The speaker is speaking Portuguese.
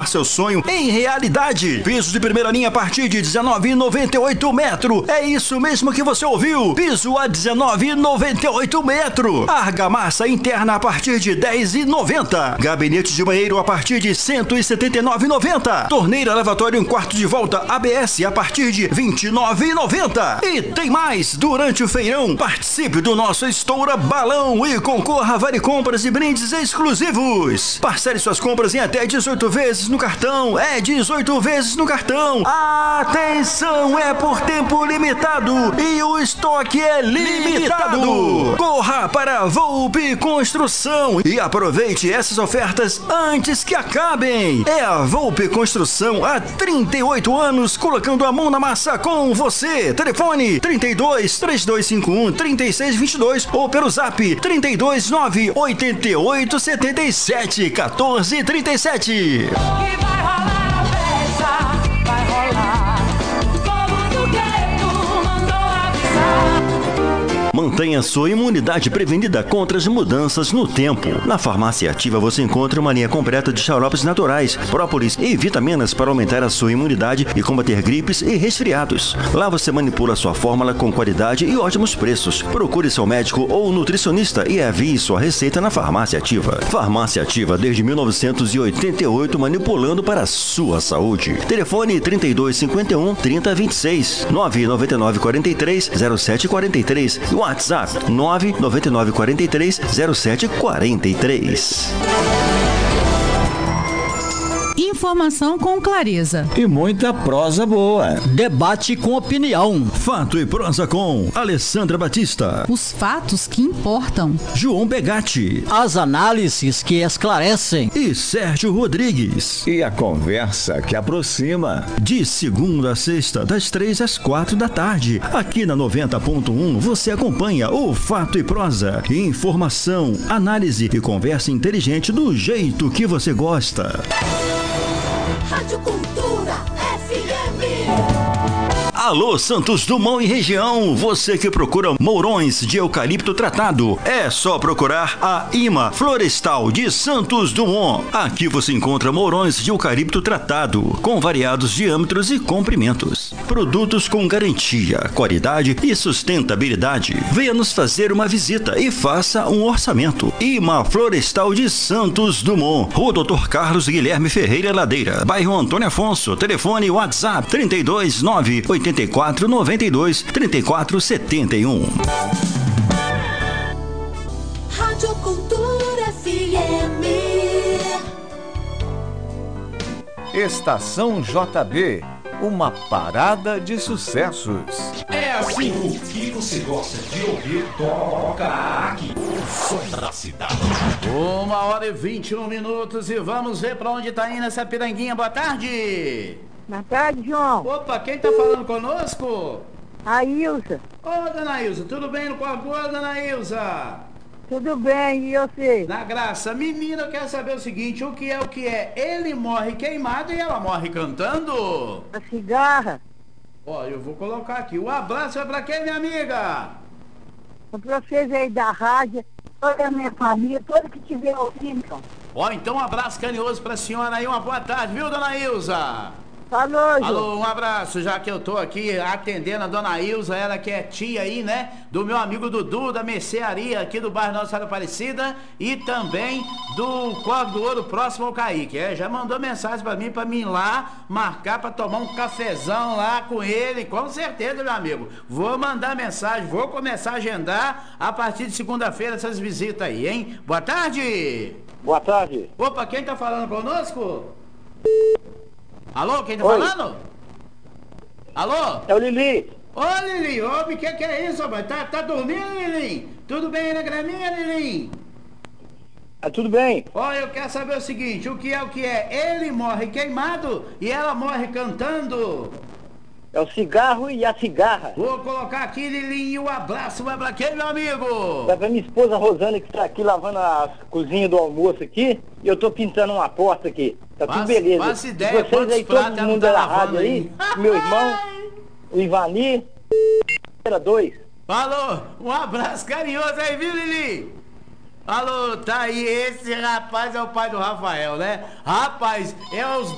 seu sonho em realidade. Piso de primeira linha a partir de R$19,98 metro. É isso mesmo que você ouviu. Piso a R$19,98 metro. Argamassa interna a partir de R$10,90. Gabinete de banheiro a partir de R$179,90. Torneira lavatório em quarto de volta ABS a partir de R$29,90. E tem mais! Durante o feirão, participe do nosso Estoura Balão e concorra a várias compras e brindes exclusivos. Parcele suas compras em até 18 vezes no cartão. 18 vezes no cartão. Atenção, é por tempo limitado e o estoque é limitado. Corra para a Volpe Construção e aproveite essas ofertas antes que acabem. É a Volpe Construção há 38 anos colocando a mão na massa com você. Telefone 32 3251 3622 ou pelo zap 32 988 77 14 37. Que vai rolar a festa, vai rolar. O povo do gueto mandou avisar. Mantenha sua imunidade prevenida contra as mudanças no tempo. Na Farmácia Ativa você encontra uma linha completa de xaropes naturais, própolis e vitaminas para aumentar a sua imunidade e combater gripes e resfriados. Lá você manipula sua fórmula com qualidade e ótimos preços. Procure seu médico ou nutricionista e envie sua receita na Farmácia Ativa. Farmácia Ativa desde 1988 manipulando para a sua saúde. Telefone 3251 3026 999 43 0743 e WhatsApp 999 43 0743. Informação com clareza e muita prosa boa. Debate com opinião. Fato e prosa com Alessandra Batista. Os fatos que importam. João Begatti. As análises que esclarecem. E Sérgio Rodrigues. E a conversa que aproxima. De segunda a sexta, das 3 às 4 da tarde. Aqui na 90.1 você acompanha o Fato e Prosa. Informação, análise e conversa inteligente do jeito que você gosta. Rádio Cultura FM. Alô, Santos Dumont e região, você que procura mourões de eucalipto tratado, é só procurar a IMA Florestal de Santos Dumont. Aqui você encontra mourões de eucalipto tratado, com variados diâmetros e comprimentos. Produtos com garantia, qualidade e sustentabilidade. Venha nos fazer uma visita e faça um orçamento. IMA Florestal de Santos Dumont, Rua Dr. Carlos Guilherme Ferreira Ladeira, bairro Antônio Afonso, telefone WhatsApp 32 984 92 34 71. Rádio Cultura FM. Estação JB, uma parada de sucessos. É assim, o que você gosta de ouvir, toca aqui. O som da cidade. 1h21 e vamos ver pra onde tá indo essa piranguinha. Boa tarde. Boa tarde, João. Opa, quem tá falando conosco? A Ilza. Ô, dona Ilza, tudo bem com a boa, dona Ilza? Tudo bem, e você? Na graça. Menina, eu quero saber o seguinte, o que é? Ele morre queimado e ela morre cantando? A cigarra. Ó, eu vou colocar aqui. O abraço é pra quem, minha amiga? É pra vocês aí da rádio, toda a minha família, todo que tiver ouvindo, então. Ó, então um abraço carinhoso pra senhora aí, uma boa tarde, viu, dona Ilza? Falou, João. Alô, um abraço, já que eu tô aqui atendendo a dona Ilza, ela que é tia aí, né, do meu amigo Dudu, da mercearia aqui do bairro Nossa Senhora Aparecida e também do Córrego do Ouro, próximo ao Kaique. Já mandou mensagem pra mim ir lá marcar pra tomar um cafezão lá com ele, com certeza, meu amigo. Vou mandar mensagem, vou começar a agendar a partir de segunda-feira essas visitas aí, hein? Boa tarde! Boa tarde. Opa, quem tá falando conosco? Alô, quem tá Oi. falando? Alô? É o Lili. Ô, Lili, homem, que é isso, rapaz? Tá dormindo, Lili? Tudo bem aí na graminha, Lili? Tudo bem. Ó, eu quero saber o seguinte, o que é? Ele morre queimado e ela morre cantando? É o cigarro e a cigarra. Vou colocar aqui, Lilinho, um abraço, vai pra quem, meu amigo? Vai pra minha esposa Rosana, que está aqui lavando a cozinha do almoço aqui, e eu tô pintando uma porta aqui. Tá tudo beleza. Faça ideia, e vocês aí, todo mundo da rádio aí, meu irmão, o Ivani, era 2. Falou, um abraço carinhoso aí, viu, Lili? Alô, tá aí, esse rapaz é o pai do Rafael, né? Rapaz, é os